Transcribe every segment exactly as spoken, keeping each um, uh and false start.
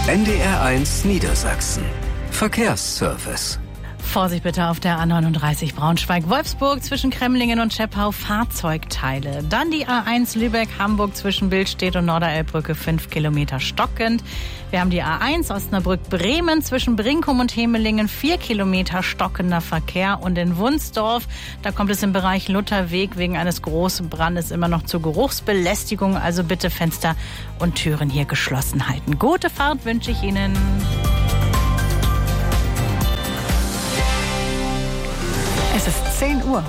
N D R eins Niedersachsen. Verkehrsservice. Vorsicht bitte auf der A neununddreißig Braunschweig-Wolfsburg zwischen Kremlingen und Schepau, Fahrzeugteile. Dann die A eins Lübeck-Hamburg zwischen Billstedt und Norderelbbrücke, fünf Kilometer stockend. Wir haben die A eins Osnabrück-Bremen zwischen Brinkum und Hemelingen, vier Kilometer stockender Verkehr. Und in Wunsdorf, da kommt es im Bereich Lutherweg wegen eines großen Brandes immer noch zur Geruchsbelästigung. Also bitte Fenster und Türen hier geschlossen halten. Gute Fahrt wünsche ich Ihnen. Es ist zehn Uhr.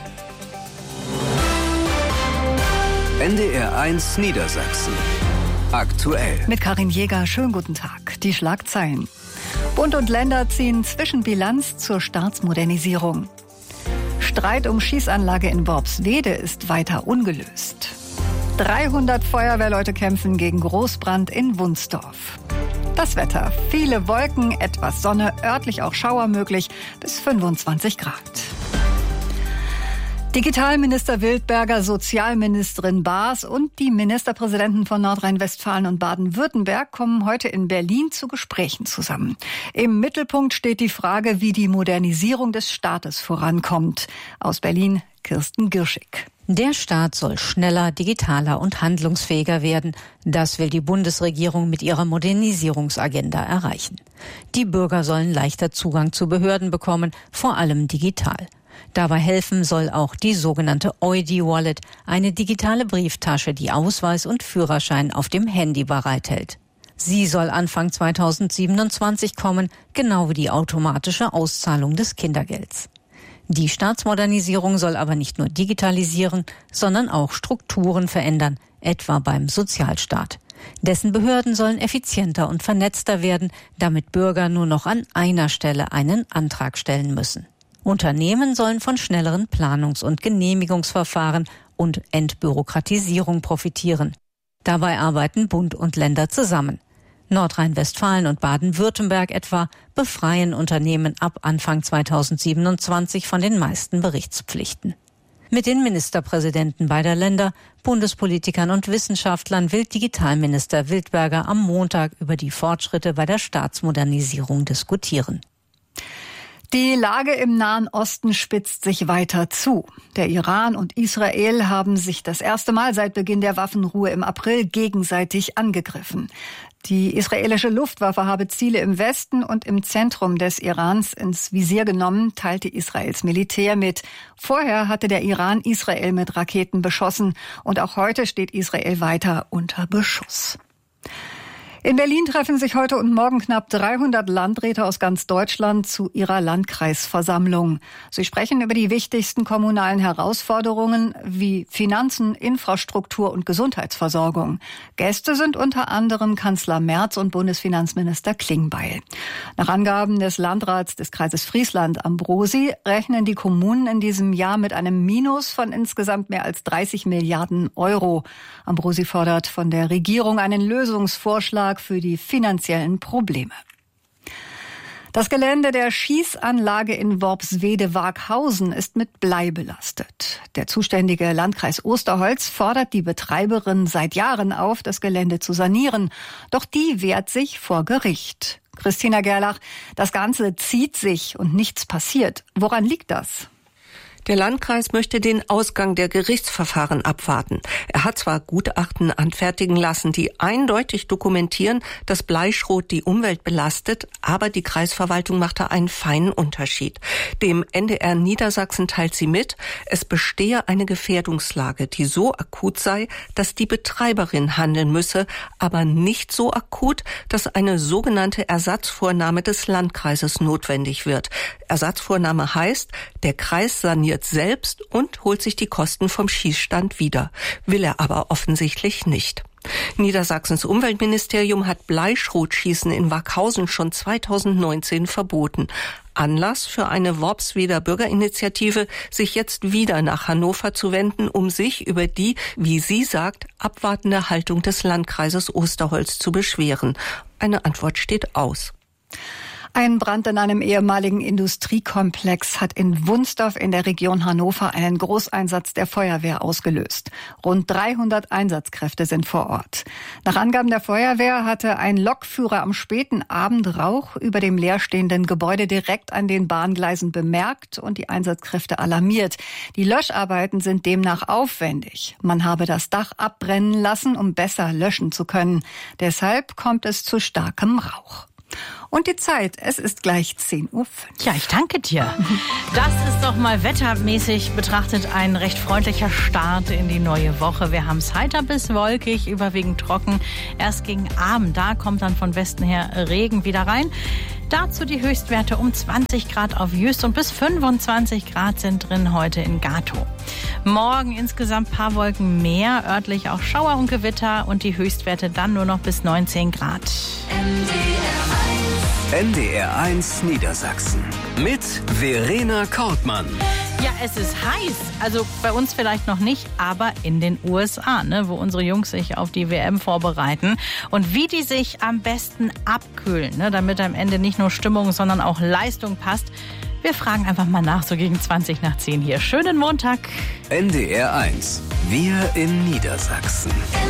N D R eins Niedersachsen. Aktuell. Mit Karin Jäger, schönen guten Tag. Die Schlagzeilen. Bund und Länder ziehen Zwischenbilanz zur Staatsmodernisierung. Streit um Schießanlage in Worpswede ist weiter ungelöst. dreihundert Feuerwehrleute kämpfen gegen Großbrand in Wunsdorf. Das Wetter. Viele Wolken, etwas Sonne, örtlich auch Schauer möglich, bis fünfundzwanzig Grad. Digitalminister Wildberger, Sozialministerin Baas und die Ministerpräsidenten von Nordrhein-Westfalen und Baden-Württemberg kommen heute in Berlin zu Gesprächen zusammen. Im Mittelpunkt steht die Frage, wie die Modernisierung des Staates vorankommt. Aus Berlin, Kirsten Girschig. Der Staat soll schneller, digitaler und handlungsfähiger werden. Das will die Bundesregierung mit ihrer Modernisierungsagenda erreichen. Die Bürger sollen leichter Zugang zu Behörden bekommen, vor allem digital. Dabei helfen soll auch die sogenannte Eudi-Wallet, eine digitale Brieftasche, die Ausweis und Führerschein auf dem Handy bereithält. Sie soll Anfang zweitausendsiebenundzwanzig kommen, genau wie die automatische Auszahlung des Kindergelds. Die Staatsmodernisierung soll aber nicht nur digitalisieren, sondern auch Strukturen verändern, etwa beim Sozialstaat. Dessen Behörden sollen effizienter und vernetzter werden, damit Bürger nur noch an einer Stelle einen Antrag stellen müssen. Unternehmen sollen von schnelleren Planungs- und Genehmigungsverfahren und Entbürokratisierung profitieren. Dabei arbeiten Bund und Länder zusammen. Nordrhein-Westfalen und Baden-Württemberg etwa befreien Unternehmen ab Anfang zweitausendsiebenundzwanzig von den meisten Berichtspflichten. Mit den Ministerpräsidenten beider Länder, Bundespolitikern und Wissenschaftlern will Digitalminister Wildberger am Montag über die Fortschritte bei der Staatsmodernisierung diskutieren. Die Lage im Nahen Osten spitzt sich weiter zu. Der Iran und Israel haben sich das erste Mal seit Beginn der Waffenruhe im April gegenseitig angegriffen. Die israelische Luftwaffe habe Ziele im Westen und im Zentrum des Irans ins Visier genommen, teilte Israels Militär mit. Vorher hatte der Iran Israel mit Raketen beschossen und auch heute steht Israel weiter unter Beschuss. In Berlin treffen sich heute und morgen knapp dreihundert Landräte aus ganz Deutschland zu ihrer Landkreisversammlung. Sie sprechen über die wichtigsten kommunalen Herausforderungen wie Finanzen, Infrastruktur und Gesundheitsversorgung. Gäste sind unter anderem Kanzler Merz und Bundesfinanzminister Klingbeil. Nach Angaben des Landrats des Kreises Friesland Ambrosi rechnen die Kommunen in diesem Jahr mit einem Minus von insgesamt mehr als dreißig Milliarden Euro. Ambrosi fordert von der Regierung einen Lösungsvorschlag für die finanziellen Probleme. Das Gelände der Schießanlage in Worpswede-Waaghausen ist mit Blei belastet. Der zuständige Landkreis Osterholz fordert die Betreiberin seit Jahren auf, das Gelände zu sanieren. Doch die wehrt sich vor Gericht. Christina Gerlach, das Ganze zieht sich und nichts passiert. Woran liegt das? Der Landkreis möchte den Ausgang der Gerichtsverfahren abwarten. Er hat zwar Gutachten anfertigen lassen, die eindeutig dokumentieren, dass Bleischrot die Umwelt belastet, aber die Kreisverwaltung macht da einen feinen Unterschied. Dem N D R Niedersachsen teilt sie mit, es bestehe eine Gefährdungslage, die so akut sei, dass die Betreiberin handeln müsse, aber nicht so akut, dass eine sogenannte Ersatzvornahme des Landkreises notwendig wird. Ersatzvornahme heißt, der Kreis saniert selbst und holt sich die Kosten vom Schießstand wieder. Will er aber offensichtlich nicht. Niedersachsens Umweltministerium hat Bleischrotschießen in Waaghausen schon zweitausendneunzehn verboten. Anlass für eine Worpsweder Bürgerinitiative, sich jetzt wieder nach Hannover zu wenden, um sich über die, wie sie sagt, abwartende Haltung des Landkreises Osterholz zu beschweren. Eine Antwort steht aus. Ein Brand in einem ehemaligen Industriekomplex hat in Wunsdorf in der Region Hannover einen Großeinsatz der Feuerwehr ausgelöst. Rund dreihundert Einsatzkräfte sind vor Ort. Nach Angaben der Feuerwehr hatte ein Lokführer am späten Abend Rauch über dem leerstehenden Gebäude direkt an den Bahngleisen bemerkt und die Einsatzkräfte alarmiert. Die Löscharbeiten sind demnach aufwendig. Man habe das Dach abbrennen lassen, um besser löschen zu können. Deshalb kommt es zu starkem Rauch. Und die Zeit, es ist gleich zehn Uhr fünf. Ja, ich danke dir. Das ist doch mal wettermäßig betrachtet ein recht freundlicher Start in die neue Woche. Wir haben es heiter bis wolkig, überwiegend trocken. Erst gegen Abend, da kommt dann von Westen her Regen wieder rein. Dazu die Höchstwerte um zwanzig Grad auf Jüst und bis fünfundzwanzig Grad sind drin heute in Gatow. Morgen insgesamt paar Wolken mehr, örtlich auch Schauer und Gewitter und die Höchstwerte dann nur noch bis neunzehn Grad. N D R eins Niedersachsen mit Verena Kortmann. Ja, es ist heiß. Also bei uns vielleicht noch nicht, aber in den U S A, ne, wo unsere Jungs sich auf die W M vorbereiten. Und wie die sich am besten abkühlen, ne, damit am Ende nicht nur Stimmung, sondern auch Leistung passt. Wir fragen einfach mal nach, so gegen zwanzig nach zehn hier. Schönen Montag. N D R eins. Wir in Niedersachsen.